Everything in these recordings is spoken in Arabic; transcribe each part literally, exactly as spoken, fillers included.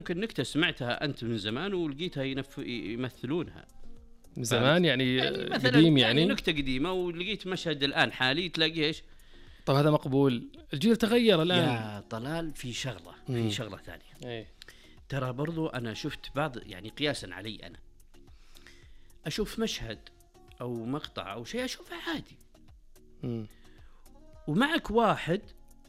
ممكن نكتة سمعتها أنت من زمان ولقيتها ينف... يمثلونها من زمان يعني, يعني قديم يعني, يعني نكتة قديمة ولقيت مشهد الآن حالي تلاقيه إيش. طب هذا مقبول. الجيل تغير الآن يا طلال. في شغلة مم. في شغلة ثانية. ايه. ترى برضو أنا شفت بعض يعني قياسا علي أنا أشوف مشهد أو مقطع أو شيء أشوفه عادي. مم. ومعك واحد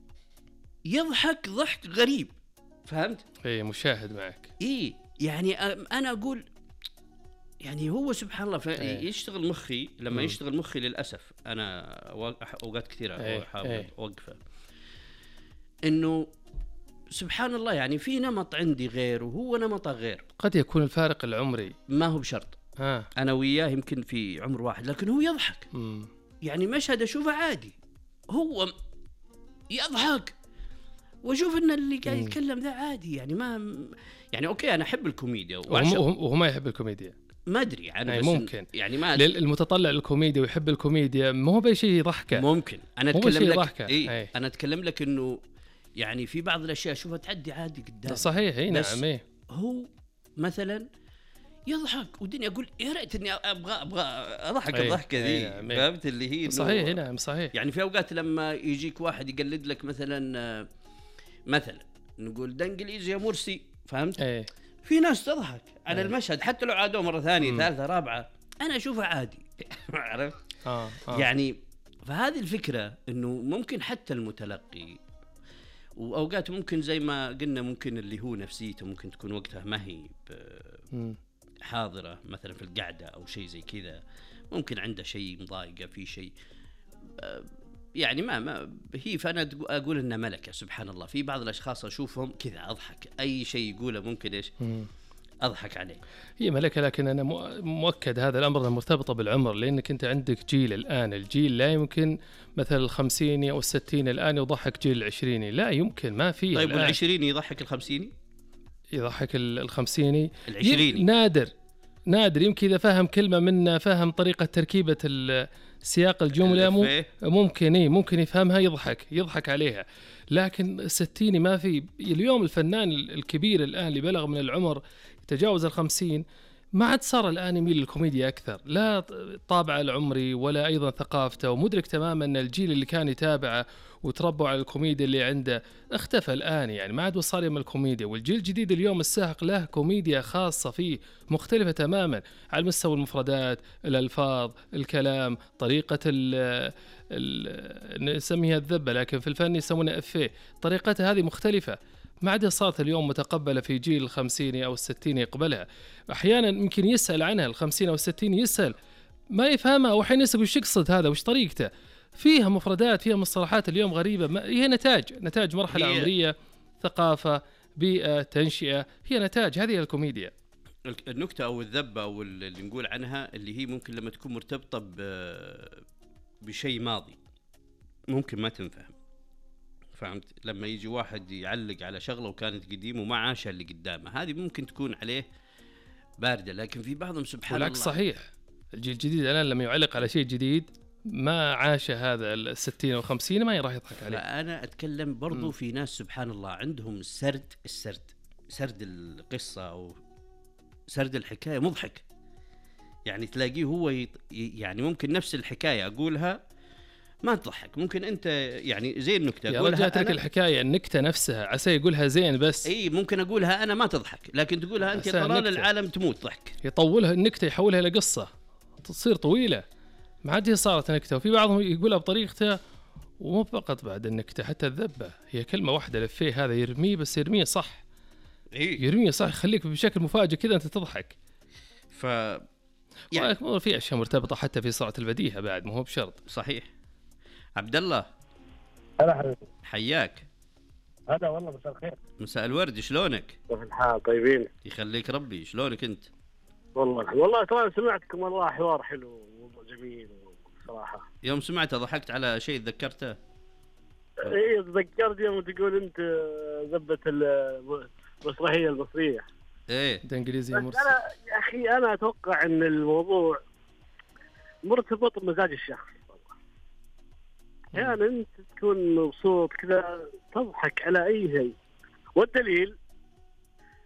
يضحك ضحك غريب. فهمت؟ ايه مشاهد معك. إيه يعني أنا أقول يعني هو سبحان الله إيه. يشتغل مخي لما مم. يشتغل مخي للأسف أنا أوقات كثيرة إيه. أحاول إيه. أوقفه إنه سبحان الله يعني في نمط عندي غير وهو نمطه غير. قد يكون الفارق العمري ما هو بشرط. آه. أنا وياه يمكن في عمر واحد لكن هو يضحك. مم. يعني مشهد أشوفه عادي هو يضحك وأشوف إن اللي قاعد يتكلم ذا عادي يعني ما يعني أوكي أنا أحب الكوميديا وهم وهو ما يحب الكوميديا. ما أدري أنا يعني بس ممكن يعني ما المتطلع للكوميديا ويحب الكوميديا ما هو بشيء يضحكه. ممكن أنا أتكلم لك إيه؟ إيه؟ أنا أتكلم لك إنه يعني في بعض الأشياء أشوفها تعدي عادي قدام. صحيح. إيه نعم. إيه هو مثلا يضحك والدنيا أقول يا ريت إني أبغى أبغى أضحك أيه. الضحكة ذي. أيه. نعم. فهمت اللي هي صحيح. نعم صحيح. يعني في أوقات لما يجيك واحد يقلد لك مثلا مثلا نقول ده إنجليزي يا مرسي. فهمت؟ أيه. في ناس تضحك على أيه. المشهد حتى لو عادوا مرة ثانية مم. ثالثة رابعة أنا أشوفها عادي. عرفت؟ آه. آه. يعني فهذه الفكرة إنه ممكن حتى المتلقي وأوقات ممكن زي ما قلنا ممكن اللي هو نفسيته ممكن تكون وقتها ما هي حاضرة مثلا في القعدة أو شيء زي كذا ممكن عنده شيء مضايقة في شيء يعني ما ما هي. فأنا أقول إنها ملكة سبحان الله. في بعض الأشخاص أشوفهم كذا أضحك أي شيء يقوله ممكن إيش أضحك عليه. هي ملكة لكن أنا مؤكد هذا الأمر مرتبطة بالعمر لأنك أنت عندك جيل الآن الجيل لا يمكن مثل الخمسيني أو الستيني الآن يضحك جيل العشريني لا يمكن ما فيه. طيب والعشريني يضحك الخمسيني يضحك الخمسيني العشريني نادر نادر يمكن إذا فهم كلمة منا فهم طريقة تركيبة سياق الجملة ممكن إيه ممكن يفهمها يضحك يضحك عليها. لكن الستيني ما في. اليوم الفنان الكبير الآن اللي بلغ من العمر تجاوز الخمسين ما عاد صار الآن يميل للكوميديا أكثر لا طابع العمري ولا أيضا ثقافته ومدرك تماما أن الجيل اللي كان يتابعه وتربوا على الكوميديا اللي عنده اختفى الآن يعني ما عاد وصل من الكوميديا. والجيل الجديد اليوم الساحق له كوميديا خاصة فيه مختلفة تماما على مستوى المفردات الألفاظ الكلام طريقة ال نسميها الذبة لكن في الفن يسمونها أفيه. طريقتها هذه مختلفة ما عاد صارت اليوم متقبلة في جيل الخمسيني أو الستين يقبلها. أحيانا يمكن يسأل عنها الخمسين أو الستين يسأل ما يفهمها أو حين يسأل وش يقصد هذا وش طريقته. فيها مفردات فيها مصطلحات اليوم غريبة. هي نتاج نتاج مرحلة عمرية ثقافة بيئة تنشئة. هي نتاج هذه الكوميديا. النكتة أو الذبة أو اللي نقول عنها اللي هي ممكن لما تكون مرتبطة بشيء ماضي ممكن ما تنفهم. فهمت؟ لما يجي واحد يعلق على شغلة وكانت قديمة وما عاشها اللي قدامه هذه ممكن تكون عليه باردة. لكن في بعضهم سبحان الله والعكس صحيح. الجيل الجديد الآن لما يعلق على شيء جديد ما عاش هذا الستين أو خمسين ما راح يضحك عليه. أنا أتكلم برضو م. في ناس سبحان الله عندهم السرد السرد سرد القصة أو سرد الحكاية مضحك. يعني تلاقيه هو يط... يعني ممكن نفس الحكاية أقولها ما تضحك ممكن أنت يعني زي النكتة يا رجل ترك الحكاية النكتة نفسها عسى يقولها زين بس إيه ممكن أقولها أنا ما تضحك لكن تقولها أنت طلال العالم تموت ضحك. يطولها النكتة يحولها لقصة تصير طويلة ما عاد هي صارت نكتة. وفي بعضهم يقولها بطريقته ومو فقط بعد النكتة حتى الذبة هي كلمة واحدة لفيه هذا يرميه بس يرميه صح. إيه؟ يرميه صح يخليك بشكل مفاجئ كذا أنت تضحك. ف يعني في أشياء مرتبطة حتى في سرعة البديهة بعد مو بشرط. صحيح. عبد الله هلا حبيبي حياك. هذا والله مساء الخير. مساء الورد شلونك؟ كيف الحال طيبين؟ يخليك ربي شلونك أنت؟ والله والله ترى سمعتكم والله حوار حلو وموضوع جميل صراحة. يوم سمعته ضحكت على شيء تذكرته؟ ايه تذكرت يوم تقول انت ذبة المسرحية المصرية. ايه ده انجليزي مرسل. انا يا اخي انا اتوقع ان الموضوع مرتبط بمزاج الشخص. يعني انت تكون مبسوط كذا تضحك على اي شيء والدليل